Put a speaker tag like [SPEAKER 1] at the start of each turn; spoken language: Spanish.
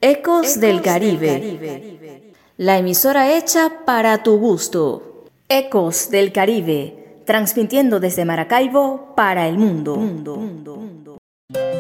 [SPEAKER 1] Ecos del Caribe. La emisora hecha para tu gusto. Ecos del Caribe, transmitiendo desde Maracaibo para el mundo.